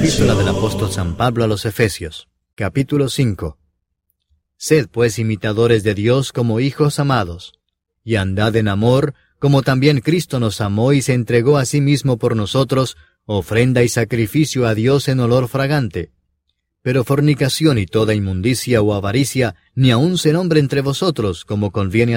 Epístola del apóstol San Pablo a los Efesios, capítulo 5. Sed pues imitadores de Dios como hijos amados, y andad en amor, como también Cristo nos amó y se entregó a sí mismo por nosotros, ofrenda y sacrificio a Dios en olor fragante. Pero fornicación y toda inmundicia o avaricia, ni aun se nombre entre vosotros, como conviene